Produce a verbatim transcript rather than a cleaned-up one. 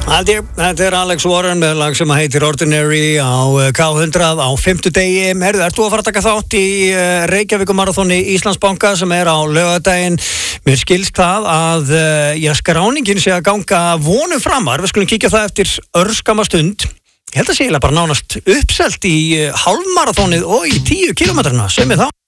Þetta er Alex Warren með lag sem heitir Ordinary á K hundrað á fimmtudegi. Herðu, ert þú að fara að taka þátt í Reykjavíkurmaraþoni Íslandsbanka sem er á laugardaginn? Mér skilst það að já, skráningin sé að ganga vonum framar. Við skulum kíkja það eftir örskama stund. Ég held að sé eiginlega bara nánast uppselt í hálfmaraþonið og í tíu kílómetrana. Sem er það?